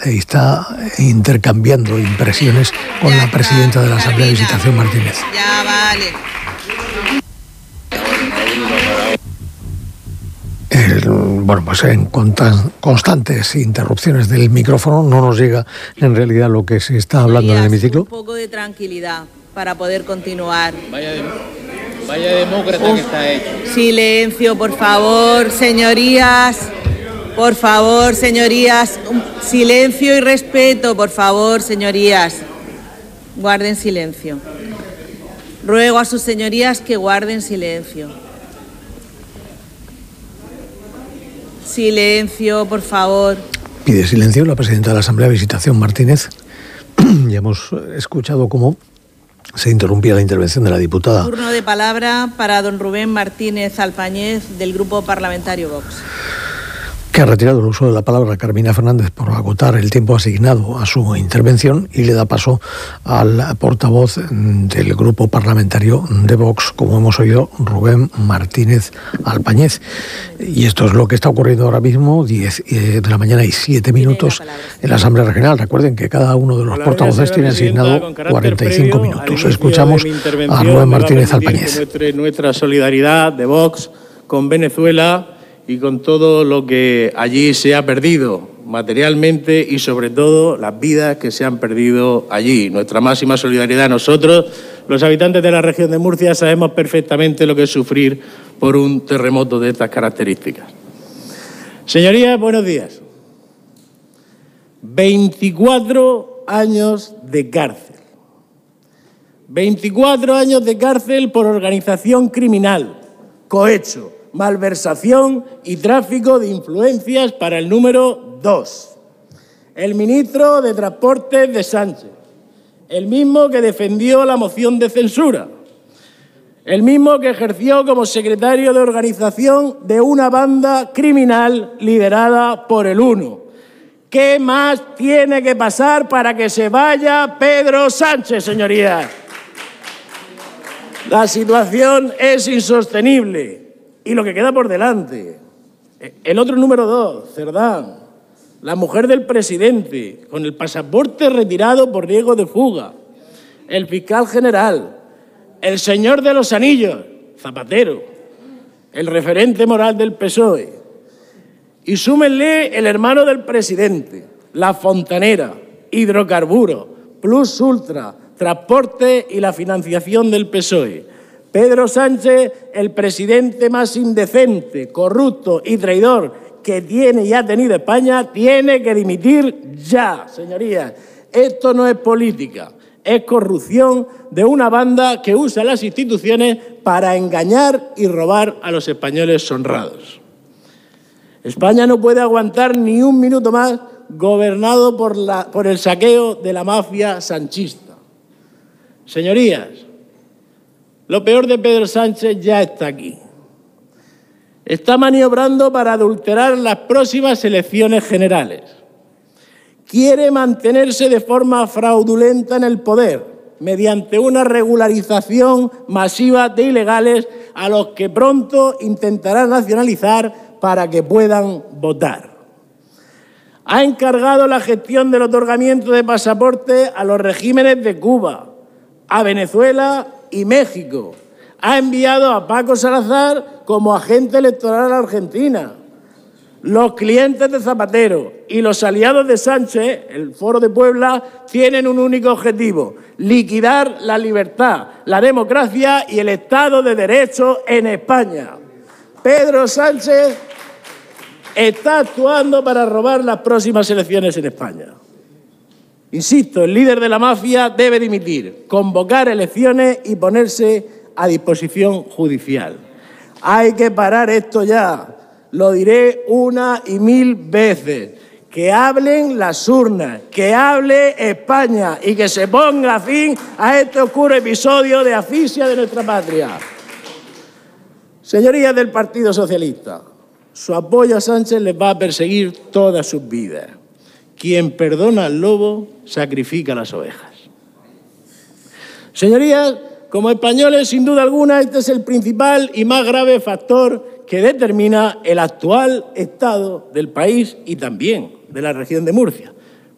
está intercambiando impresiones con la presidenta de la Asamblea, Visitación Martínez. Ya vale. Bueno, pues en constantes interrupciones del micrófono no nos llega en realidad lo que se está hablando en el hemiciclo. Un poco de tranquilidad para poder continuar. Vaya demócrata que está hecho. Silencio, por favor, señorías. Por favor, señorías. Silencio y respeto, por favor, señorías. Guarden silencio. Ruego a sus señorías que guarden silencio. Silencio, por favor. Pide silencio la presidenta de la Asamblea, Visitación Martínez. Ya hemos escuchado cómo se interrumpía la intervención de la diputada. Turno de palabra para don Rubén Martínez Alpañez, del Grupo Parlamentario Vox. Que ha retirado el uso de la palabra a Carmina Fernández por agotar el tiempo asignado a su intervención y le da paso al portavoz del Grupo Parlamentario de Vox, como hemos oído, Rubén Martínez Alpañez. Y esto es lo que está ocurriendo ahora mismo, 10 de la mañana y 7 minutos en la Asamblea Regional. Recuerden que cada uno de los portavoces tiene asignado 45 minutos. Escuchamos a Rubén Martínez Alpañez. Nuestra solidaridad de Vox con Venezuela y con todo lo que allí se ha perdido materialmente y sobre todo las vidas que se han perdido allí. Nuestra máxima solidaridad. Nosotros, los habitantes de la región de Murcia, sabemos perfectamente lo que es sufrir por un terremoto de estas características. Señorías, buenos días. 24 años de cárcel. 24 años de cárcel por organización criminal, cohecho, malversación y tráfico de influencias para el número 2. El ministro de Transportes de Sánchez, el mismo que defendió la moción de censura, el mismo que ejerció como secretario de organización de una banda criminal liderada por el UNO. ¿Qué más tiene que pasar para que se vaya Pedro Sánchez, señorías? La situación es insostenible. Y lo que queda por delante. El otro número 2, Cerdán, la mujer del presidente, con el pasaporte retirado por riesgo de fuga, el fiscal general, el señor de los anillos, Zapatero, el referente moral del PSOE. Y súmenle el hermano del presidente, la fontanera, hidrocarburos, Plus Ultra, transporte y la financiación del PSOE. Pedro Sánchez, el presidente más indecente, corrupto y traidor que tiene y ha tenido España, tiene que dimitir ya, señorías. Esto no es política, es corrupción de una banda que usa las instituciones para engañar y robar a los españoles honrados. España no puede aguantar ni un minuto más gobernado por el saqueo de la mafia sanchista. Señorías, lo peor de Pedro Sánchez ya está aquí. Está maniobrando para adulterar las próximas elecciones generales. Quiere mantenerse de forma fraudulenta en el poder, mediante una regularización masiva de ilegales a los que pronto intentará nacionalizar para que puedan votar. Ha encargado la gestión del otorgamiento de pasaportes a los regímenes de Cuba, a Venezuela y México. Ha enviado a Paco Salazar como agente electoral a Argentina. Los clientes de Zapatero y los aliados de Sánchez, el Foro de Puebla, tienen un único objetivo: liquidar la libertad, la democracia y el Estado de Derecho en España. Pedro Sánchez está actuando para robar las próximas elecciones en España. Insisto, el líder de la mafia debe dimitir, convocar elecciones y ponerse a disposición judicial. Hay que parar esto ya. Lo diré una y mil veces. Que hablen las urnas, que hable España y que se ponga fin a este oscuro episodio de asfixia de nuestra patria. Señorías del Partido Socialista, su apoyo a Sánchez les va a perseguir todas sus vidas. Quien perdona al lobo, sacrifica las ovejas. Señorías, como españoles, sin duda alguna, este es el principal y más grave factor que determina el actual estado del país y también de la región de Murcia.